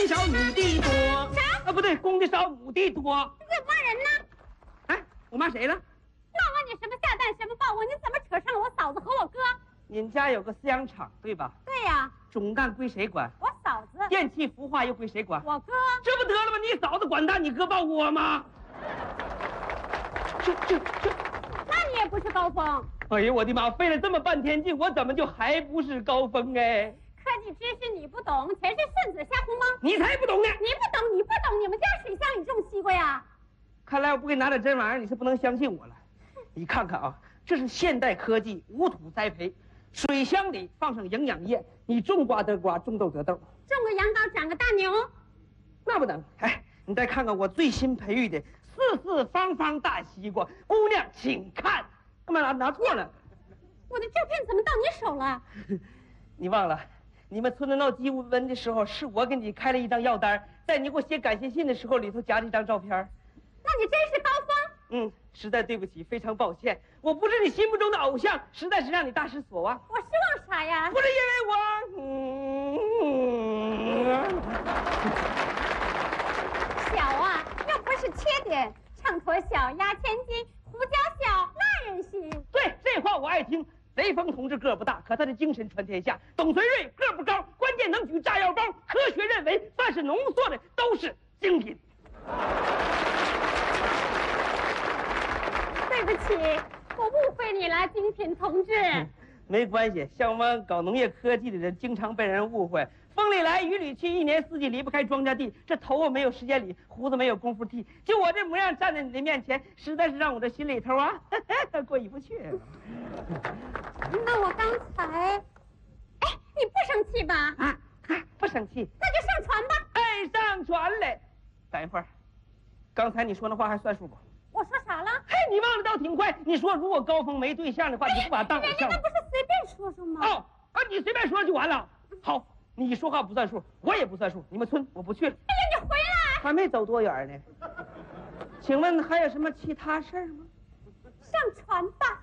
少女的多。 啥？ 啊，不对，公的少，母的多。 你在骂人呢？ 哎，我骂谁了？ 那问你什么下蛋什么抱窝？你怎么扯上了我嫂子和我哥？ 您家有个饲养厂对吧？ 对呀， 种蛋归谁管？ 我嫂子。 电器孵化又归谁管？ 我哥。 这不得了吗？你嫂子管蛋，你哥抱窝吗？这。 那你也不是高峰。 哎呀，我的妈！费了这么半天劲，我怎么就还不是高峰哎？ 科技知识你不懂，全是顺子瞎胡蒙。 你才不懂呢！ 你不懂，你们家水箱里种西瓜呀？ 看来我不给你拿点真玩意儿，你是不能相信我了。你看看啊，这是现代科技无土栽培，水箱里放上营养液，你种瓜得瓜，种豆得豆。 种个羊羔长个大牛， 那不能。哎，你再看看我最新培育的四四方方大西瓜，姑娘请看。干嘛拿错了？ 我的照片怎么到你手了？ 你忘了，你们村子闹鸡瘟的时候，是我给你开了一张药单，在你给我写感谢信的时候，里头夹着一张照片。 那你真是高峰。 实在对不起，非常抱歉，我不是你心目中的偶像，实在是让你大失所望。 我失望啥呀？ 不是因为我， 小啊，又不是缺点，秤砣小，压千斤，胡椒小，那人行。 对，这话我爱听。雷锋同志个不大，可他的精神传天下。董存瑞个不高，关键能举炸药包。科学认为，凡是浓缩的都是精品。 对不起，我误会你了，精品同志。 没关系，像我们搞农业科技的人，经常被人误会。风里来雨里去，一年四季离不开庄稼地。这头发没有时间理，胡子没有功夫剃。就我这模样站在你的面前，实在是让我这心里头啊过意不去。 那我刚才，哎，你不生气吧？ 不生气。 那就上船吧。 哎，上船嘞！等一会儿，刚才你说那话还算数不？ 我说啥了？ 嘿，你忘得倒挺快。你说如果高峰没对象的话，你不把他当偶像吗？ 人家那不是随便说说吗？ 你随便说就完了。好，你说话不算数，我也不算数。你们村我不去了。 哎呀，你回来！ 还没走多远呢。请问还有什么其他事儿吗？ 上船吧。